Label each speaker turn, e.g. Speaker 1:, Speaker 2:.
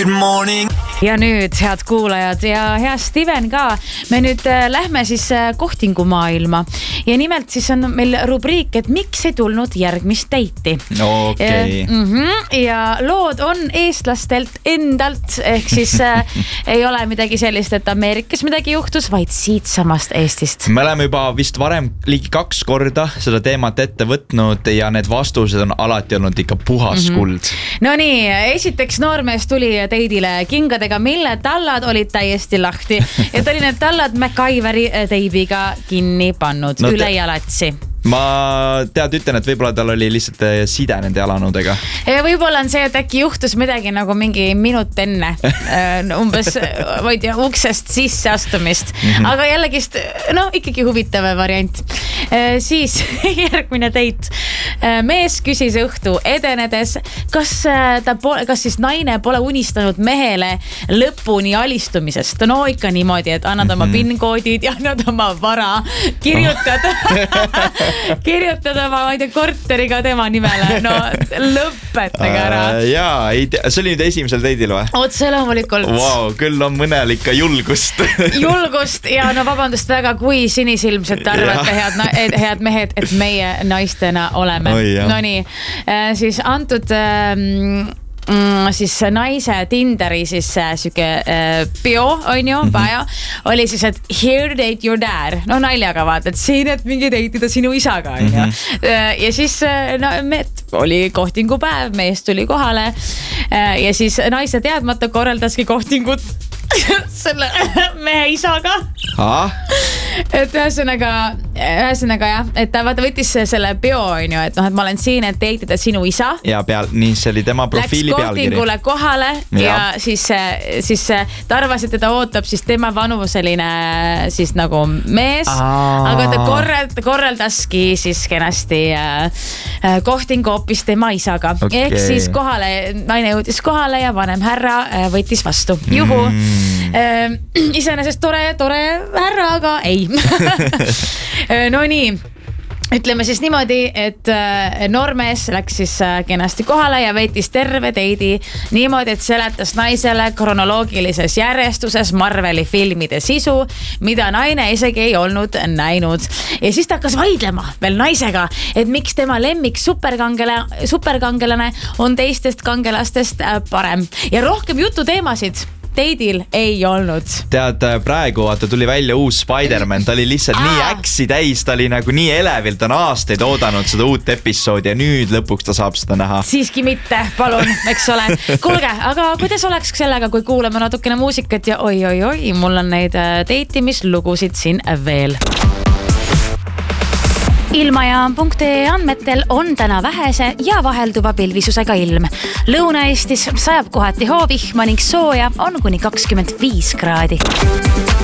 Speaker 1: Ja nüüd, head kuulajad ja hea Steven ka, me nüüd lähme siis kohtingumaailma ja nimelt siis on meil rubriik, et miks ei tulnud järgmist date'i.
Speaker 2: Okay.
Speaker 1: Ja lood on eestlastelt endalt, ehk siis ei ole midagi sellist, et Ameerikas midagi juhtus, vaid siitsamast Eestist.
Speaker 2: Me oleme juba vist varem ligi 2 korda seda teemat ette võtnud ja need vastused on alati olnud ikka puhas kuld.
Speaker 1: No nii, esiteks noormees tuli date'ile kingadega, mille tallad olid täiesti lahti ja ta oli need tallad MacGyveri teibiga kinni pannud üle jalatsi.
Speaker 2: Ma ütlen, et võib-olla tal oli lihtsalt side nende jalanõudega.
Speaker 1: Ja võib-olla on see, et äkki juhtus midagi nagu mingi minut enne umbes võid ja uksest sisse astumist. Aga jällegist, ikkagi huvitav variant. Siis järgmine date. Mees küsis õhtu edenedes, kas siis naine pole unistanud mehele lõpuni alistumisest. No ikka niimoodi, et annad oma PIN-koodid ja annad oma vara, kirjutad oma, ma ei tea, korteriga tema nimele. No lõpetage ära.
Speaker 2: Jaa, see oli nüüd esimesel date'il või?
Speaker 1: Otse loomulikult.
Speaker 2: Wow, küll on mõnel ikka julgust. Julgust
Speaker 1: ja vabandust väga, kui sinisilmselt arvate head mehed, et meie naistena oleme. No nii, siis antud siis naise Tinderi siis süke bio on ju, bio oli siis, et here to date your dad. No naljaga vaata, et siin, et mingi date'ida sinu isaga on ju. Ja siis oli kohtingupäev, mees tuli kohale ja siis naise teadmata korraldaski kohtingut selle mehe isaga. Et ühesõnaga jah, et ta võttis selle bio on ju, et ma olen siin, et date'ida sinu isa.
Speaker 2: Ja nii see oli tema profiili pealkiri.
Speaker 1: Läks kohtingule kohale ja siis ta arvas, et teda ootab siis tema vanuseline siis nagu mees, aga ta korraldaski siis kenasti kohtingu hoopis tema isaga. Ehk siis naine jõudis kohale ja vanem härra võttis vastu. Juhu. Iseenesest tore härra, aga ei. No nii, ütleme siis niimoodi, et noormees läks siis kenasti kohale ja veetis terve date'i niimoodi, et seletas naisele kronoloogilises järjestuses Marveli filmide sisu, mida naine isegi ei olnud näinud. Ja siis ta hakkas vaidlema veel naisega, et miks tema lemmik superkangelane on teistest kangelastest parem. Ja rohkem jututeemasid date'il ei olnud.
Speaker 2: Tead, praegu tuli välja uus Spider-Man, ta oli lihtsalt nii äksi täis, ta oli nagu nii elevil, ta on aastaid oodanud seda uut episoodi ja nüüd lõpuks ta saab seda näha.
Speaker 1: Siiski mitte, palun, eks ole. Kuulge, aga kuidas oleks sellega, kui kuuleme natukene muusikat ja oi, mul on neid date'imislugusid siin veel. Ilmajaam.ee andmetel on täna vähese ja vahelduva pilvisusega ilm. Lõuna-Eestis sajab kohati hoovihma ning sooja on kuni 25 kraadi.